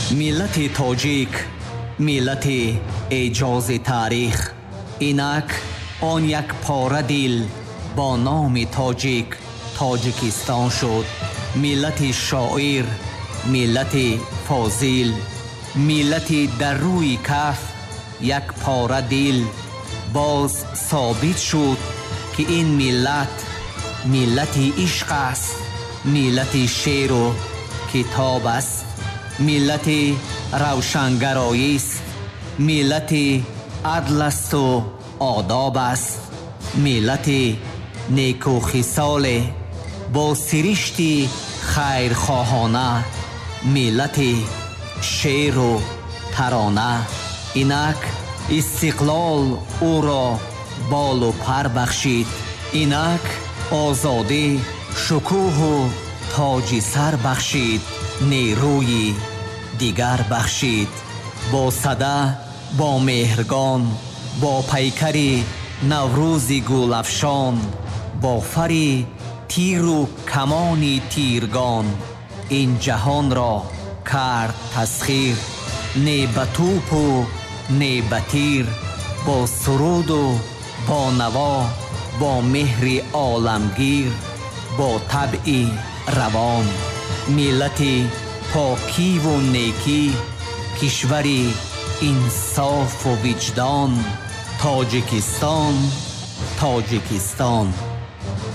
ملت تاجیک، ملت اعجاز تاریخ. اینک آن یک پاره دل با نام تاجیک تاجیکستان شد. ملت شاعر، ملت فاضل، ملت در روی کف یک پاره دل. باز ثابت شد که این ملت ملت عشق است، ملت شعر و کتاب است، ملت روشنگرایی است، ملت عدل است و آداب است، ملت نیکو خصال با سرشت خیرخواهانه، ملت شعر و ترانه. اینک استقلال او را بال و پر بخشید، اینک آزادی شکوه و تاج سر بخشید، نیروی دیگر بخشید. با صدا، با مهرگان، با پیکر نوروز گل افشان، با فری تیر و کمان تیرگان، این جهان را کرد تسخیر. نه به توپ و نه به تیر، با سرود و با نوا، با مهر عالمگیر، با طبع روان. ملت پاکی و نیکی، کشوری انصاف و وجدان. تاجیکستان، تاجیکستان.